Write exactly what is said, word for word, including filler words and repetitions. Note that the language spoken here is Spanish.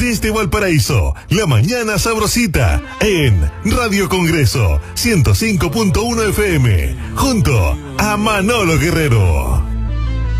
Desde Valparaíso, la mañana sabrosita en Radio Congreso ciento cinco punto uno F M, junto a Manolo Guerrero.